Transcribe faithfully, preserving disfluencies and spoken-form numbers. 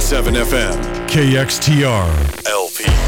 seven F M, K X T R, L P.